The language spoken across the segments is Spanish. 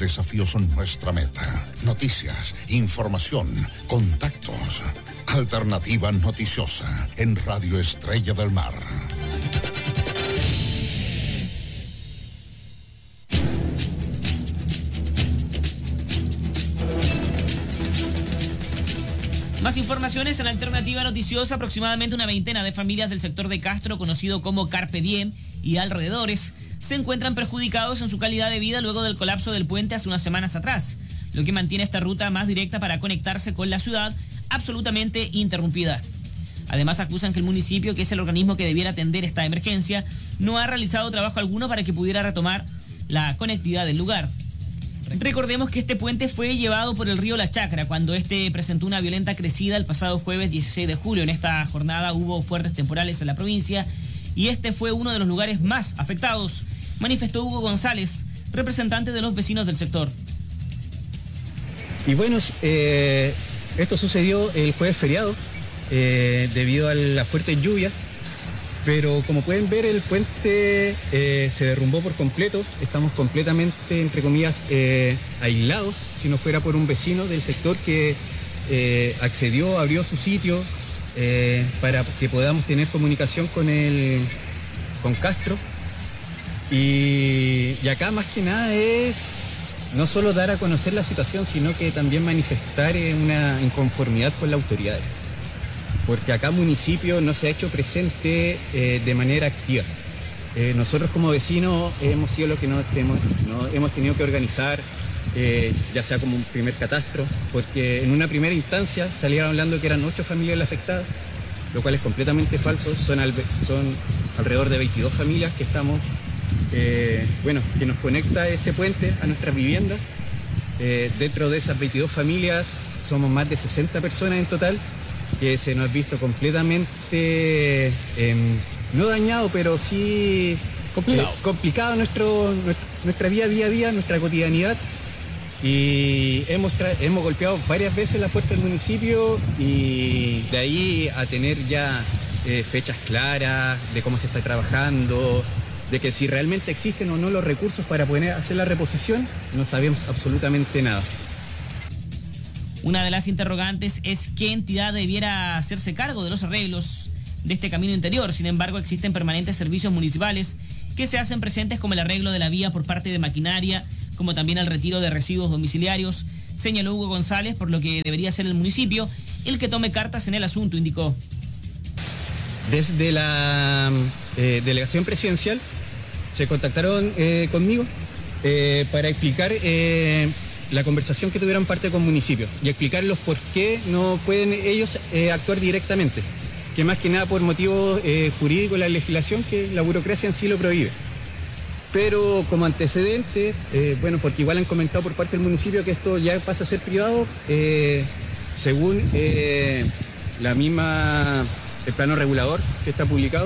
desafío son nuestra meta. Noticias, información, contactos. Alternativa noticiosa en Radio Estrella del Mar. Más informaciones en Alternativa Noticiosa. Aproximadamente una veintena de familias del sector de Castro, conocido como Carpe Diem, y alrededores, se encuentran perjudicados en su calidad de vida luego del colapso del puente hace unas semanas atrás, lo que mantiene esta ruta más directa para conectarse con la ciudad absolutamente interrumpida. Además, acusan que el municipio, que es el organismo que debiera atender esta emergencia, no ha realizado trabajo alguno para que pudiera retomar la conectividad del lugar. Recordemos que este puente fue llevado por el río La Chacra cuando este presentó una violenta crecida el pasado jueves 16 de julio. En esta jornada hubo fuertes temporales en la provincia y este fue uno de los lugares más afectados, manifestó Hugo González, representante de los vecinos del sector. Y bueno, esto sucedió el jueves feriado debido a la fuerte lluvia. Pero como pueden ver, el puente se derrumbó por completo. Estamos completamente, entre comillas, aislados, si no fuera por un vecino del sector que accedió, abrió su sitio para que podamos tener comunicación con Castro. Y acá más que nada es no solo dar a conocer la situación, sino que también manifestar una inconformidad con las autoridades. Porque acá municipio no se ha hecho presente de manera activa. Nosotros como vecinos hemos sido los que nos hemos tenido que organizar, ya sea como un primer catastro, porque en una primera instancia salieron hablando que eran 8 familias las afectadas, lo cual es completamente falso. Son alrededor de 22 familias que estamos, que nos conecta este puente a nuestras viviendas. Dentro de esas 22 familias somos más de 60 personas en total, que se nos ha visto completamente, no dañado, pero sí complicado nuestra vida día a día, nuestra cotidianidad. Y hemos golpeado varias veces la puerta del municipio, y de ahí a tener ya fechas claras de cómo se está trabajando, de que si realmente existen o no los recursos para poder hacer la reposición, no sabemos absolutamente nada. Una de las interrogantes es qué entidad debiera hacerse cargo de los arreglos de este camino interior. Sin embargo, existen permanentes servicios municipales que se hacen presentes, como el arreglo de la vía por parte de maquinaria, como también el retiro de residuos domiciliarios, señaló Hugo González, por lo que debería ser el municipio el que tome cartas en el asunto, indicó. Desde la delegación presidencial se contactaron conmigo para explicar la conversación que tuvieron parte con municipios y explicarlos por qué no pueden ellos actuar directamente, que más que nada por motivos jurídicos, la legislación, que la burocracia en sí lo prohíbe. Pero como antecedente, porque igual han comentado por parte del municipio que esto ya pasa a ser privado, según el plano regulador que está publicado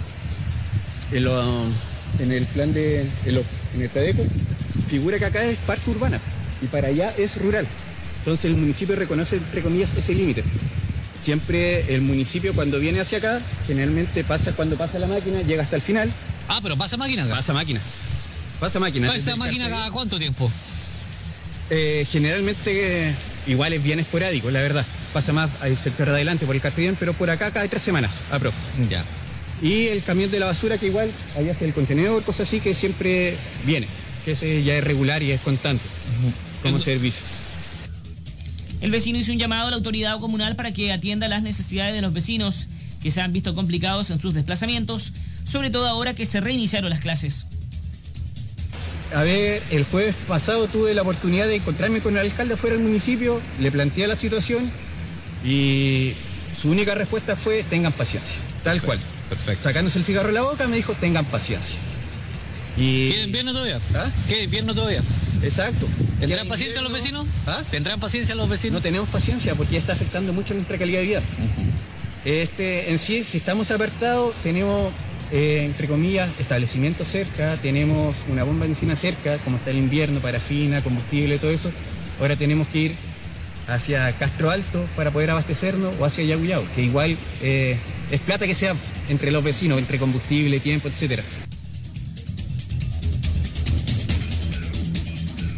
en el plan en el TADECO, figura que acá es parte urbana y para allá es rural. Entonces el municipio reconoce, entre comillas, ese límite. Siempre el municipio, cuando viene hacia acá, generalmente cuando pasa la máquina, llega hasta el final. Ah, pero pasa máquina acá. Pasa máquina. ¿Pasa máquina cada cuánto tiempo? Generalmente igual es bien esporádico, la verdad. Pasa más al sector de adelante por el Carpe Diem, pero por acá cada 3 semanas, aprox. Ya. Y el camión de la basura, que igual allá hacia el contenedor, cosas así, que siempre viene, que ese ya es regular y es constante como servicio. El vecino hizo un llamado a la autoridad comunal para que atienda las necesidades de los vecinos que se han visto complicados en sus desplazamientos, sobre todo ahora que se reiniciaron las clases. A ver, el jueves pasado tuve la oportunidad de encontrarme con el alcalde afuera del municipio, le planteé la situación y su única respuesta fue: tengan paciencia, tal cual. Perfecto. Sacándose el cigarro de la boca me dijo: tengan paciencia. Y... ¿Queda invierno todavía? ¿Ah? ¿Queda invierno todavía? Exacto. ¿Tendrán paciencia los vecinos? ¿Ah? ¿Tendrán paciencia los vecinos? No tenemos paciencia porque ya está afectando mucho nuestra calidad de vida. En sí, si estamos apartados, tenemos, entre comillas, establecimientos cerca, tenemos una bomba de benzina cerca, como está el invierno, parafina, combustible, todo eso. Ahora tenemos que ir hacia Castro Alto para poder abastecernos, o hacia Yauyao, que igual es plata que sea entre los vecinos, entre combustible, tiempo, etcétera.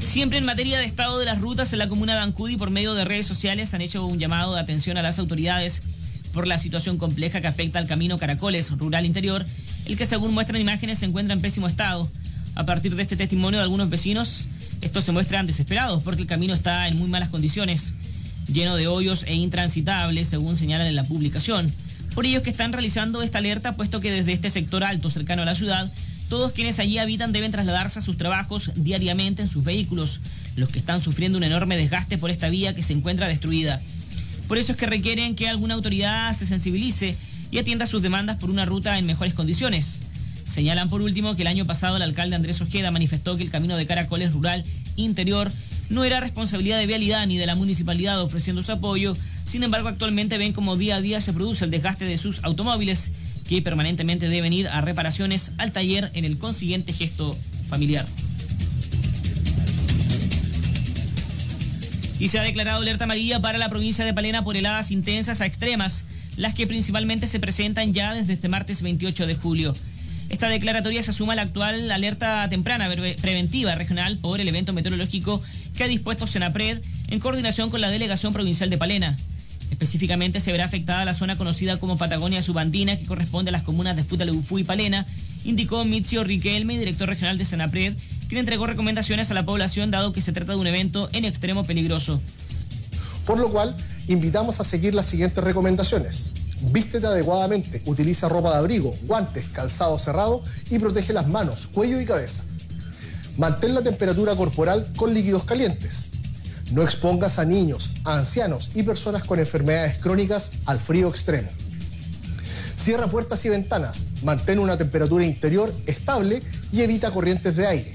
Siempre en materia de estado de las rutas, en la comuna de Ancudi, por medio de redes sociales, han hecho un llamado de atención a las autoridades por la situación compleja que afecta al camino Caracoles Rural Interior, el que, según muestran imágenes, se encuentra en pésimo estado. A partir de este testimonio de algunos vecinos, estos se muestran desesperados porque el camino está en muy malas condiciones, lleno de hoyos e intransitable, según señalan en la publicación. Por ello es que están realizando esta alerta, puesto que desde este sector alto cercano a la ciudad, todos quienes allí habitan deben trasladarse a sus trabajos diariamente en sus vehículos, los que están sufriendo un enorme desgaste por esta vía que se encuentra destruida. Por eso es que requieren que alguna autoridad se sensibilice y atienda sus demandas por una ruta en mejores condiciones. Señalan por último que el año pasado el alcalde Andrés Ojeda manifestó que el camino de Caracoles Rural Interior no era responsabilidad de Vialidad ni de la municipalidad ofreciendo su apoyo. Sin embargo, actualmente ven como día a día se produce el desgaste de sus automóviles, que permanentemente deben ir a reparaciones al taller en el consiguiente gesto familiar. Y se ha declarado alerta amarilla para la provincia de Palena por heladas intensas a extremas, las que principalmente se presentan ya desde este martes 28 de julio. Esta declaratoria se suma a la actual alerta temprana preventiva regional por el evento meteorológico que ha dispuesto Senapred en coordinación con la Delegación Provincial de Palena. Específicamente se verá afectada la zona conocida como Patagonia Subandina, que corresponde a las comunas de Futaleufú y Palena, indicó Mitzio Riquelme, director regional de Senapred, quien entregó recomendaciones a la población dado que se trata de un evento en extremo peligroso. Por lo cual, invitamos a seguir las siguientes recomendaciones. Vístete adecuadamente, utiliza ropa de abrigo, guantes, calzado cerrado y protege las manos, cuello y cabeza. Mantén la temperatura corporal con líquidos calientes. No expongas a niños, a ancianos y personas con enfermedades crónicas al frío extremo. Cierra puertas y ventanas, mantén una temperatura interior estable y evita corrientes de aire.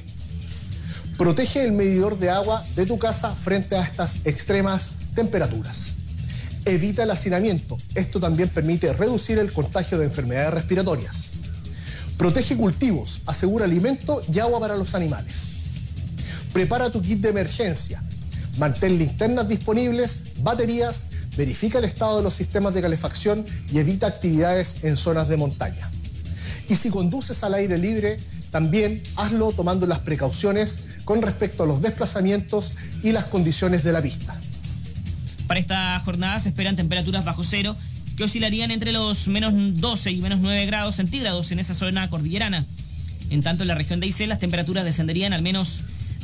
Protege el medidor de agua de tu casa frente a estas extremas temperaturas. Evita el hacinamiento, esto también permite reducir el contagio de enfermedades respiratorias. Protege cultivos, asegura alimento y agua para los animales. Prepara tu kit de emergencia. Mantén linternas disponibles, baterías, verifica el estado de los sistemas de calefacción y evita actividades en zonas de montaña. Y si conduces al aire libre, también hazlo tomando las precauciones con respecto a los desplazamientos y las condiciones de la pista. Para esta jornada se esperan temperaturas bajo cero que oscilarían entre los menos 12 y menos 9 grados centígrados en esa zona cordillerana. En tanto, en la región de Aysén las temperaturas descenderían al menos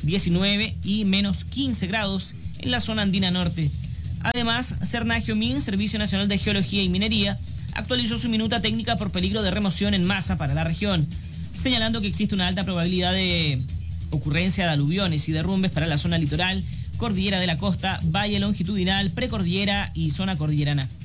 19 y menos 15 grados en la zona andina norte. Además, Cernagio-Min, Servicio Nacional de Geología y Minería, actualizó su minuta técnica por peligro de remoción en masa para la región, señalando que existe una alta probabilidad de ocurrencia de aluviones y derrumbes para la zona litoral, cordillera de la costa, valle longitudinal, precordillera y zona cordillerana.